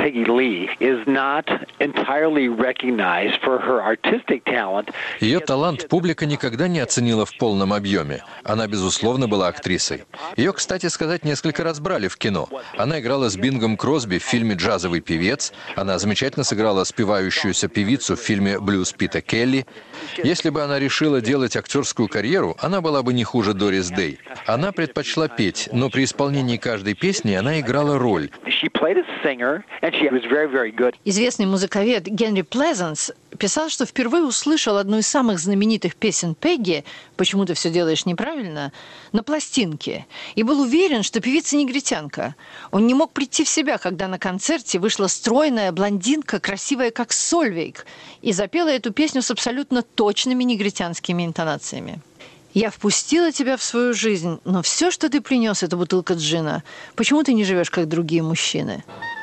Peggy Lee is not entirely recognized for her artistic talent. Ее талант публика никогда не оценила в полном объеме. Она, безусловно, была актрисой. Ее, кстати сказать, несколько раз брали в кино. Она играла с Бингом Кросби в фильме «Джазовый певец». Она замечательно сыграла спевающуюся певицу в фильме «Блюз» Пита Келли. Если бы она решила делать актерскую карьеру, она была бы не хуже Дорис Дэй. Она предпочла петь, но при исполнении каждой песни она играла роль. Известный музыковед Генри Плезанс писал, что впервые услышал одну из самых знаменитых песен Пегги «Почему ты все делаешь неправильно» на пластинке и был уверен, что певица негритянка. Он не мог прийти в себя, когда на концерте вышла стройная блондинка, красивая как Сольвейг, и запела эту песню с абсолютно точными негритянскими интонациями. «Я впустила тебя в свою жизнь, но все, что ты принес, это бутылка джина. Почему ты не живешь, как другие мужчины?»